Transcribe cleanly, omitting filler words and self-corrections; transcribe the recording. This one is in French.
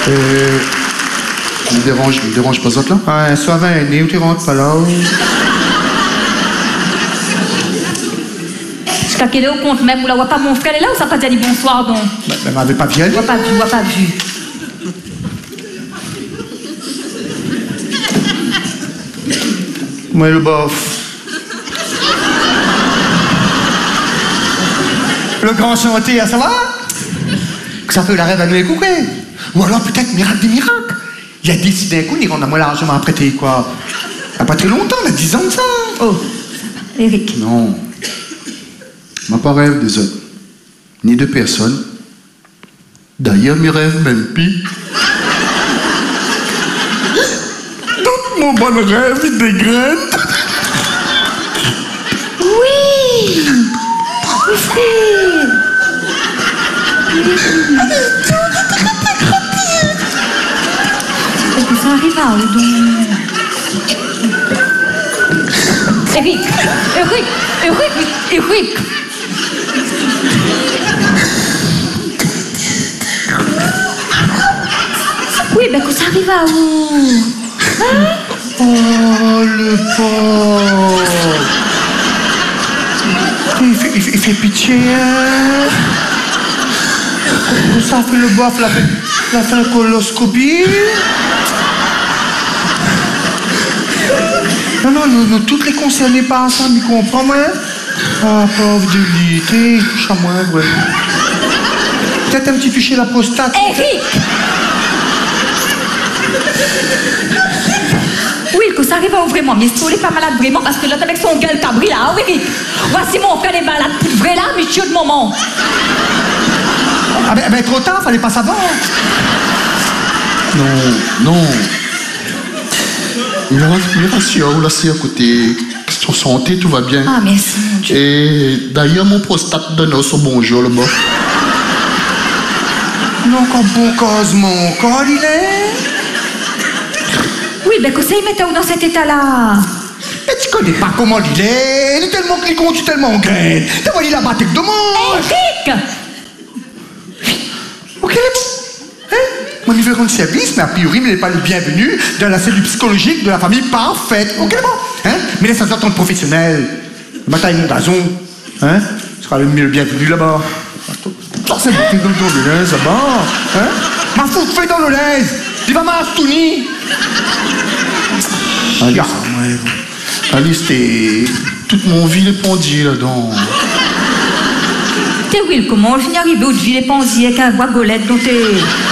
Me dérange pas ça là? Ouais, soit 20 années, où tu rentres pas là. Jusqu'à quelle heure on compte même, ou là, pas mon frère est là, ou ça pas dit bonsoir, donc? Ben, m'avait pas vu. Pas vu. Moi, le bof. Le grand chantier, ça va? Que ça fait la rêve à nous écouter. Ou alors peut-être miracle des miracles. Il a décidé d'un coup, il a moi largement prêté quoi. Il n'y a pas très longtemps, on a 10 ans de ça. Oh, Eric. Non. M'a pas rêve des autres. Ni de personne. D'ailleurs, mes rêves même pis. Tout mon bon rêve, il dégraine. Oui, frère. Est-ce que ça arrive à où donc? Eric. Oui, ben que ça arrive à où? Hein? Oh, le pauvre. Il fait pitié, hein? Ça fait le bof, la fait la coloscopie. Non, nous toutes les concernés par ça, mais comprends, moi? Ah, pauvre de lui, t'es touche à moi, ouais. Peut-être un petit fichier la prostate. Eric! Oui, que ça arrive à vraiment, mais il n'est pas malade vraiment parce que l'autre avec son gueule cabri là, ah oui, Eric. Voici mon frère est malade pour vrai là, monsieur de moment. Ah ben trop tard, fallait pas savoir. Non. Il rassure, là c'est à côté. Question santé, tout va bien. Ah, merci, mon Dieu. Et d'ailleurs, mon prostate donne son bonjour, le bas. Non, comme bon cause, mon corps, il est. Oui, ben que ça, il mettait où dans cet état-là? Mais tu connais pas comment il est tellement cliquant, tu es tellement graine. T'as voyé la bataille de mort. Eric! Ok, il est bon. Hein? Mon niveau de service, mais a priori, il n'est pas le bienvenu dans la cellule psychologique de la famille parfaite. Ok, bon. Hein? Mais laisse ça ton professionnel. Le matin, mon gazon. Hein? Tu seras le bienvenu là-bas. Ça, c'est bouffé dans le lait, ça va. Hein? Ma foutre fait dans le lait. Il va m'astouni. Alice, t'es... Toute mon vie répondit là-dedans. T'es Will, comment je viens arriver au de ville et pensier avec un voix golette dont t'es...